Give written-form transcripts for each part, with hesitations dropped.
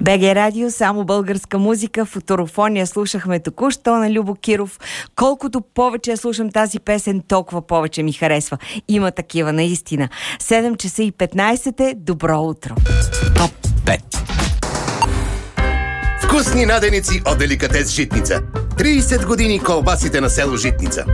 БГ Радио, само българска музика, футурофония слушахме току-що на Любо Киров. Колкото повече я слушам тази песен, толкова повече ми харесва. Има такива наистина. 7 часа и 15, добро утро. Топ 5. Вкусни наденици от Деликатес Житница. 30 години колбасите на село Житница.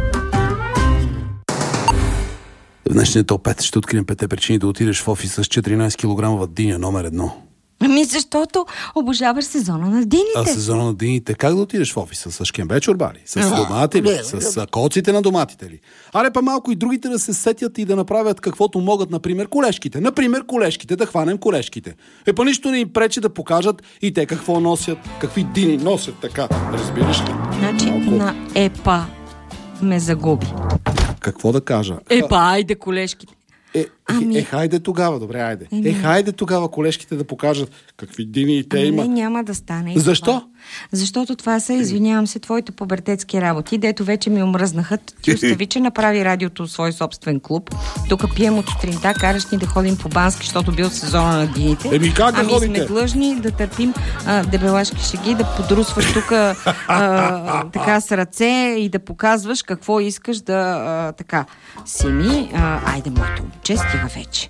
В днешния топ 5 ще открием 5 причини да отидеш в офиса с 14 кг диня номер 1. Ами защото обожаваш сезона на дините. А сезона на дините, как да отидеш в офиса? С шкембе чорбали? С домати ли? С коците на доматите ли? Аре па малко и другите да се сетят и да направят каквото могат, например, колешките. Например, колешките, да хванем колешките. Па нищо не им пречи да покажат и те какво носят, какви дини носят така. Разбираш ли? Значи на епа ме загуби. Какво да кажа? Епа, айде колешките. Хайде тогава, добре, айде. Хайде тогава колешките да покажат какви дини те имат. Не, няма да стане. Защо? Това. Защото това са, извинявам се, твоите пубертетски работи, дето вече ми омръзнаха. Ти остави, че направи радиото свой собствен клуб. Тук пием от сутринта, караш ни да ходим по Бански, защото бил сезона на дините. Как да ходите? Сме длъжни да търпим дебелашки шеги, да подрусваш тук така с ръце и да показваш какво искаш да така. Сими, айде моето момче, стига вече.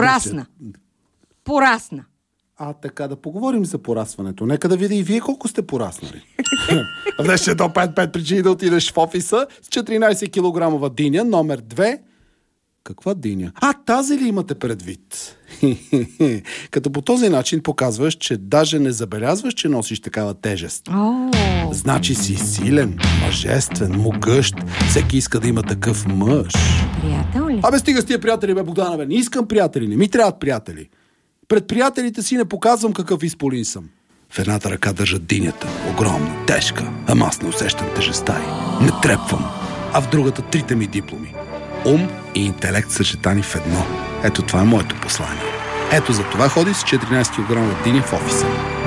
Порасна. Така, да поговорим за порасването. Нека да видя и вие колко сте пораснали. Днес до 5 причини да отидеш в офиса с 14 кг диня, номер 2. Каква диня? Тази ли имате предвид? Като по този начин показваш, че даже не забелязваш, че носиш такава тежест. Значи си силен, мъжествен, могъщ. Всеки иска да има такъв мъж. Приятел ли? Стига с тия приятели, Богдана, не искам приятели, не ми трябват приятели. Пред приятелите си не показвам какъв изполин съм. В едната ръка държа динята, огромна, тежка, ама аз не усещам тежестта й. Не трепвам. А в другата 3 ми дипломи. Ум и интелект съчетани в едно. Ето това е моето послание. Ето за това ходи с 14 кг диня в офиса.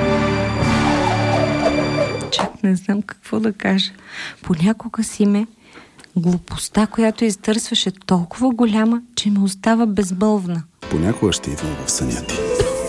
Чак не знам какво да кажа. Понякога си ме глупостта, която изтърсваше толкова голяма, че ме остава безмълвна. Понякога ще идвам в съня ти.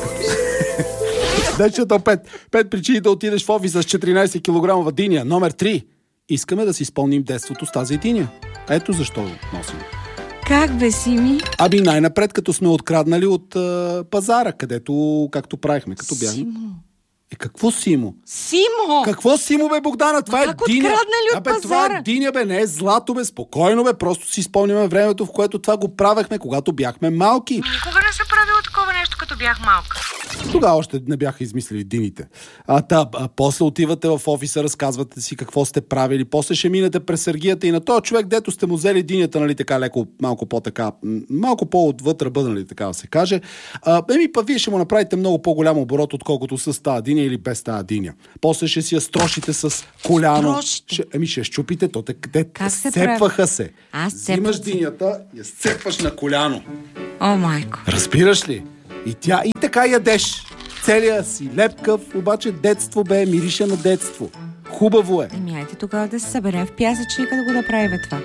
Днешното 5 причини да отидеш в офиса с 14 кг диня. Номер 3. Искаме да си изпълним детството с тази диня. Ето защо го носим. Как бе, Сими? Най-напред, като сме откраднали от пазара, където, както правихме, като бяхме. Симо. Какво Симо? Симо! Какво Симо, бе, Богдана? Това е диня. Как откраднали от пазара? Това е диня, бе, не е злато, бе, спокойно, бе. Просто си спомняме времето, в което това го правехме, когато бяхме малки. Никога не се правило такова нещо, като бях малка. Тогава още не бяха измислили дините. После отивате в офиса, разказвате си какво сте правили, после ще минете през сергията и на този човек, дето сте му взели динята, нали, така леко, малко по-отвътре бъдна, нали, така да се каже. Вие ще му направите много по-голям оборот, отколкото с тази диня или без тази диня. После ще си я строшите с коляно. Ще щупите, как се сцепваха се. Взимаш динята, я сцепваш на коляно. О, майко. Разбираш ли? И така ядеш. Целия си лепкав, обаче детство, бе, мирише на детство. Хубаво е. Айде тогава да се съберем в пясъчника да го направим това.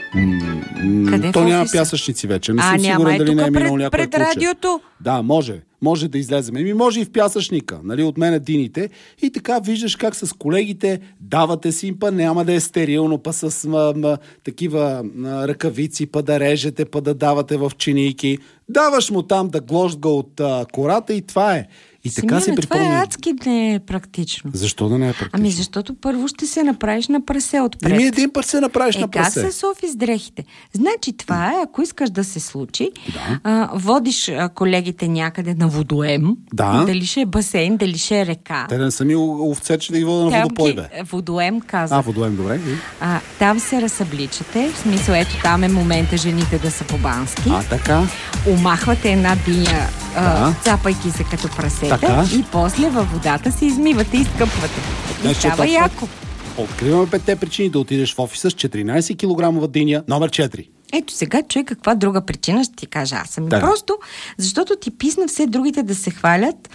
То няма пясъчници вече. Не съм сигурен дали не е минало някой пред радиото. Да, може да излезем. Може и в пясъчника, нали, от мене дините. И така виждаш как с колегите давате си, няма да е стерилно, с такива ръкавици, да режете, да давате в чинийки. Даваш му там да гложда от кората и това е. И така си припомня. Това е адски не е практично. Защо да не е практично? Защото първо ще се направиш на прасе отпред. Един път се направиш на прасе. Как с офис дрехите? Значи това е, ако искаш да се случи, водиш колегите някъде на водоем, дали ще е басейн, дали ще е река. Те не са ми овце, че да ги вода на водопой, бе. Водоем казах. Водоем, добре. Там се разсъбличате, в смисъл, ето там е момента жените да са по Бански. Така. Умахвате една диня, цапайки се като прасета, и после във водата се измивате и изкъпвате. И става яко. Откриваме 5 причини да отидеш в офиса с 14 кг диня, номер 4. Ето сега, чуй каква друга причина ще ти кажа аз. Ами просто, защото ти писна все другите да се хвалят.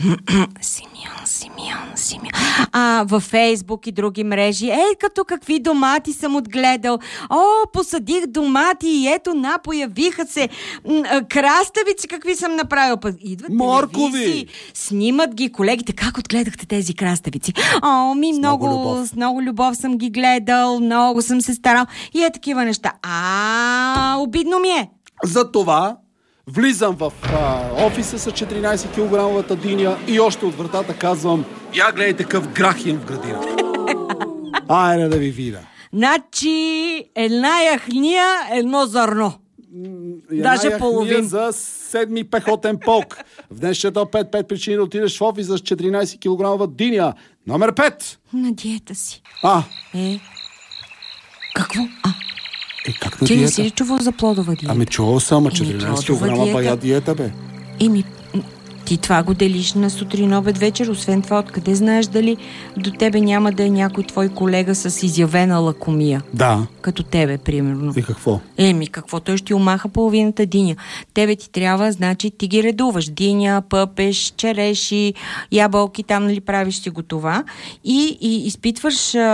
Симеон. Във Фейсбук и други мрежи. Като какви домати съм отгледал. Посадих домати и ето появиха се краставици, какви съм направил. Идват моркови! Снимат ги колегите. Как отгледахте тези краставици? Много любов съм ги гледал, много съм се старал. И такива неща. Обидно ми е. Затова влизам в офиса с 14 кг диня и още от вратата казвам: я гледайте какъв грах имам в градината. Айде да ви видя. Значи една яхния, едно зърно. Даже половин. За 7-ми пехотен полк. В днешното 5 причини да отидеш в офиса с 14 кг диня. Номер 5. На диета си. Какво? Как на диета? Ти не си ли чувал за плодова диета? Чувал съм, 14 кг бая диета, бе. Ти това го делиш на сутрин, обед, вечер. Освен това, откъде знаеш дали до тебе няма да е някой твой колега с изявена лакомия? Да. Като тебе, примерно. И какво? Какво? Той ще омаха половината диня. Тебе ти трябва, значи ти ги редуваш. Диня, пъпеш, череши, ябълки, там, правиш си го това. И изпитваш,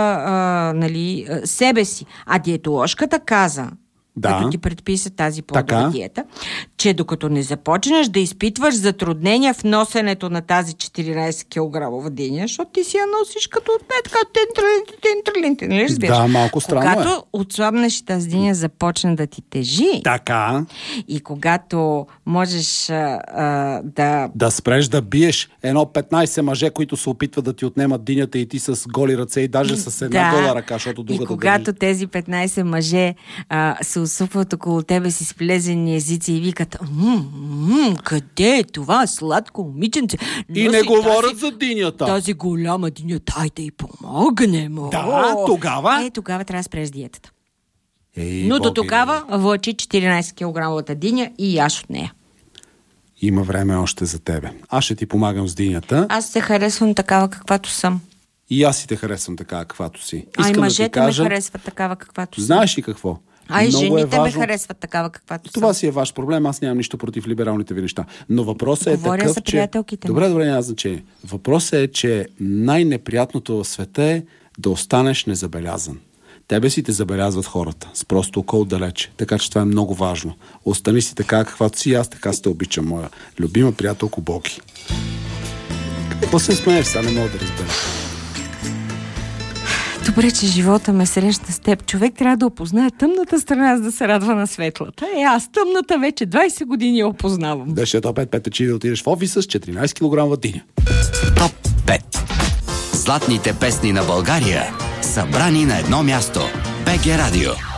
себе си. А диетоложката каза, като ти предписа тази плодова диета, че докато не започнеш да изпитваш затруднения в носенето на тази 14 кг диня, защото ти си я носиш като отпетка, нали разбираш? Да, малко странно е. Когато отслабнеш и тази диня започне да ти тежи, и когато можеш да спреш да биеш 15 мъже, които се опитват да ти отнемат динята и ти с голи ръце и даже с една гола ръка, защото другата и когато тези 15 мъже се усупват около тебе си с плезени езици и викат: къде е това сладко момиченце? И не говорят за динята. Тази голяма диня, дай да й помогнем. Тогава? Тогава трябва да спреш диетата. Но до тогава влачи 14 кг диня и яш от нея. Има време още за тебе. Аз ще ти помагам с динята. Аз се харесвам такава, каквато съм. И аз си те харесвам такава, каквато си. И мъжете ме харесват такава, каквато съм. Знаеш ли какво? И жените ме харесват такава, каквато съм. Това си е ваш проблем, аз нямам нищо против либералните ви неща. Но въпросът е такъв, за приятелките. Добре, няма значение. Въпросът е, че най-неприятното в света е да останеш незабелязан. Тебе си те забелязват хората, с просто око отдалече. Така че това е много важно. Остани си така, каквато си, аз така се обичам, моя любима приятелко Боги. Какво се смееш, сега не мога да разбера. Добре, че живота ме среща с теб. Човек трябва да опознае тъмната страна, за да се радва на светлата. Аз тъмната вече 20 години я опознавам. Беше топ 5 причини да отидеш в офиса с 14 кг диня. Топ 5. Златните песни на България, събрани на едно място. БГ Радио.